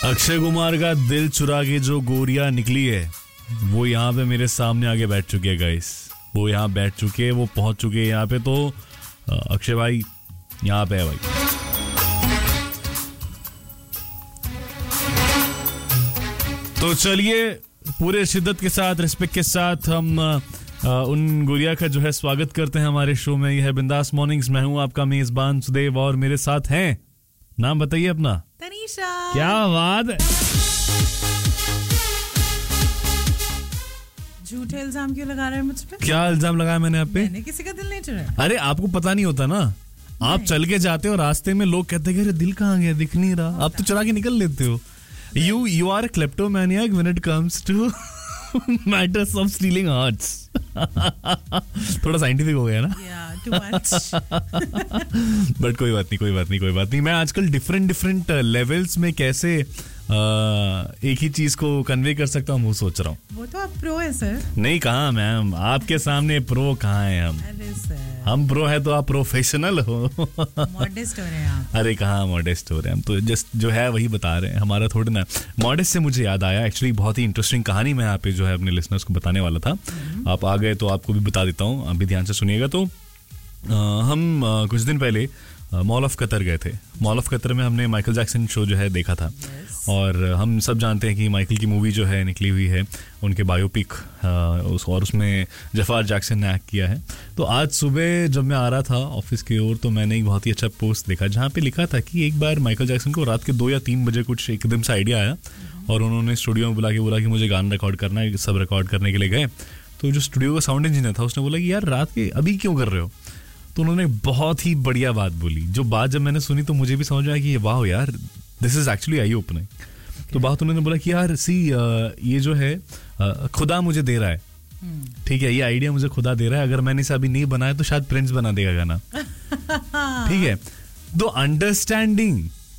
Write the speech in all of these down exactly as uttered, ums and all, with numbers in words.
अक्षय कुमार का दिल चुरा के जो गोरियां निकली है वो यहाँ पे मेरे सामने आके बैठ चुके हैं गाइस. वो यहाँ बैठ चुके हैं, वो पहुंच चुके हैं यहाँ पे. तो अक्षय भाई यहाँ पे है भाई. तो चलिए पूरे शिद्दत के साथ, रिस्पेक्ट के साथ हम आ, उन गोरिया का जो है स्वागत करते हैं हमारे शो में. यह है बिंदास मॉर्निंग्स. मैं हूं आपका मेजबान सुदेव और मेरे साथ हैं, नाम बताइए अपना. तनीषा. क्या बात है. झूठे इल्जाम क्यों लगा रहे हैं मुझ पे? क्या इल्जाम लगाया मैंने आप पे? मैंने किसी का दिल नहीं चुरा. अरे आपको पता नहीं होता ना, आप चल के जाते हो रास्ते में लोग कहते हैं दिल कहाँ गया, दिख नहीं रहा, आप तो चुरा के निकल लेते हो. You you are a क्लेप्टोमैनियाक when it comes to matters of stealing hearts. थोड़ा साइंटिफिक हो गया ना. yeah, too much. बट कोई बात नहीं, कोई बात नहीं, कोई बात नहीं. मैं आजकल डिफरेंट डिफरेंट लेवल्स में कैसे आ, एक ही चीज को कन्वे कर सकता हूँ वो सोच रहा हूँ. वो तो आप प्रो है सर. नहीं कहाँ मैम, आपके सामने प्रो कहाँ है हम. अरे सर हम प्रो है तो आप प्रोफेशनल हो. मॉडेस्ट हो रहे हैं आप. अरे कहाँ मॉडेस्ट हो रहे हैं हम, तो जस्ट जो है वही बता रहे हैं. हमारा थोड़ा ना मॉडेस्ट से मुझे याद आया, एक्चुअली बहुत ही इंटरेस्टिंग कहानी मैं यहाँ पे जो है अपने लिसनर्स को बताने वाला था. आप आ गए तो आपको भी बता देता हूँ, अभी ध्यान से सुनिएगा. तो आ, हम आ, कुछ दिन पहले मॉल ऑफ कतर गए थे. मॉल ऑफ कतर में हमने माइकल जैक्सन शो जो है देखा था. yes. और हम सब जानते हैं कि माइकल की मूवी जो है निकली हुई है, उनके बायोपिक, उस और उसमें जफार जैक्सन ने एक्ट किया है. तो आज सुबह जब मैं आ रहा था ऑफिस की ओर तो मैंने एक बहुत ही अच्छा पोस्ट देखा जहाँ पे लिखा था कि एक बार माइकल जैक्सन को रात के दो या तीन बजे कुछ एकदम से आइडिया आया और उन्होंने स्टूडियो में बुला के बोला कि मुझे गाना रिकॉर्ड करना है. सब रिकॉर्ड करने के लिए गए तो जो स्टूडियो का साउंड इंजीनियर था उसने बोला कि यार रात के अभी क्यों कर रहे हो. तो उन्होंने बहुत ही बढ़िया बात बोली. जो बात जब मैंने सुनी तो मुझे भी समझ आया कि वाह यार, this is actually I opening. तो बात उन्होंने बोला कि यार सी ये जो है खुदा मुझे दे रहा है, ठीक है, ये आइडिया मुझे खुदा दे रहा है. अगर मैंने इसे अभी नहीं बनाया तो शायद प्रिंस बना देगा गाना. ठीक है. तो अंडरस्टैंडिंग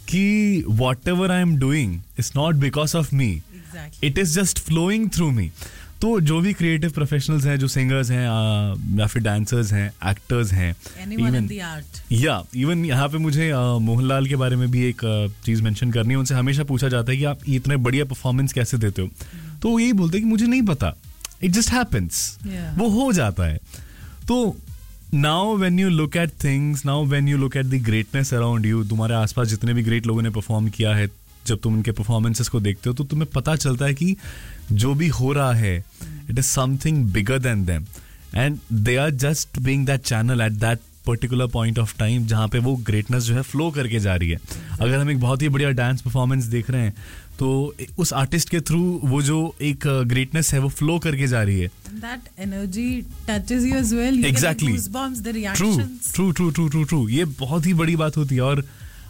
कि what ever I am doing is not because of me, it is just flowing through मी. तो जो भी क्रिएटिव प्रोफेशनल्स हैं, जो सिंगर्स हैं या फिर डांसर्स हैं, एक्टर्स हैं, इवन या इवन यहाँ पे मुझे मोहनलाल के बारे में भी एक चीज़ मेंशन करनी है. उनसे हमेशा पूछा जाता है कि आप इतने बढ़िया परफॉर्मेंस कैसे देते हो. तो वो यही बोलते हैं कि मुझे नहीं पता, इट जस्ट हैपेंस, वो हो जाता है. तो now when you look at things, now when you look at the greatness around you, तुम्हारे आसपास जितने भी ग्रेट लोगों ने परफॉर्म किया है, जब तुम उनके परफॉर्मेंसेस को देखते हो तो तुम्हें पता चलता है कि जो भी हो रहा है it is something bigger than them and they are just being that channel at that particular point of time जहाँ पे वो ग्रेटनेस जो है फ्लो करके जा रही है. अगर हम एक बहुत ही बढ़िया डांस परफॉर्मेंस देख रहे हैं तो उस आर्टिस्ट के थ्रू वो जो एक ग्रेटनेस है वो फ्लो करके जा रही है. That energy touches you as well. You exactly. get goosebumps, the reactions. True, true, true, true, true. ये बहुत ही बड़ी बात होती है. और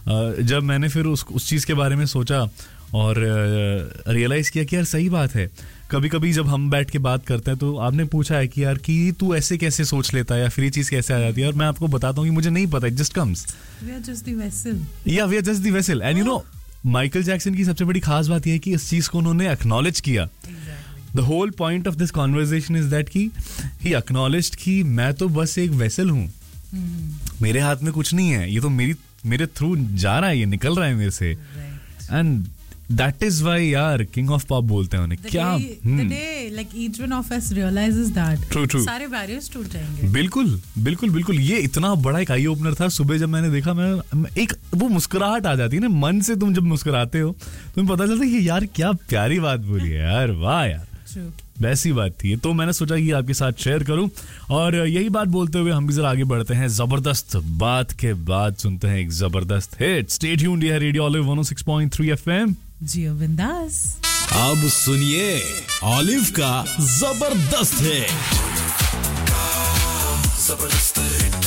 जब मैंने फिर उस उस चीज़ के बारे में सोचा और रियलाइज़ किया कि यार सही बात है. कभी कभी जब हम बैठ के बात करते हैं तो आपने पूछा है कि यार कि तू ऐसे कैसे सोच लेता है या फिर ये चीज़ कैसे आ जाती है, और मैं आपको बताता हूँ कि मुझे नहीं पता, it just comes. We are just the vessel. Yeah, we are just the vessel. And you know, Michael Jackson की सबसे बड़ी खास बात यह है कि इस चीज़ को उन्होंने एक्नॉलेज किया. The whole point of this conversation is that कि he acknowledged कि मैं तो बस एक वेसल हूँ, मेरे हाथ में कुछ नहीं है, ये तो मेरी मेरे थ्रू जा रहा है, ये निकल रहा है मेरे से. एंड दैट इज व्हाई यार किंग ऑफ पॉप बोलते हैं उन्हें. क्या the day like each one of us realizes that true, true. सारे बैरियर्स टूट जाएंगे. बिल्कुल बिल्कुल बिल्कुल. ये इतना बड़ा एक आई ओपनर था. सुबह जब मैंने देखा, मैं एक वो मुस्कुराहट आ जाती है ना मन से. तुम जब मुस्कुराते हो तुम्हें पता चलता है कि यार क्या प्यारी बात बोली है यार, वाह यार, वैसी बात थी. तो मैंने सोचा कि आपके साथ शेयर करूं. और यही बात बोलते हुए हम भी जरा आगे बढ़ते हैं. जबरदस्त बात के बाद सुनते हैं एक जबरदस्त हिट. स्टे ट्यून्ड, ये रेडियो ऑलिव वन ओ सिक्स पॉइंट थ्री एफएम. जियो बिंदास. अब सुनिए ऑलिव का जबरदस्त हिट. जबरदस्त हिट.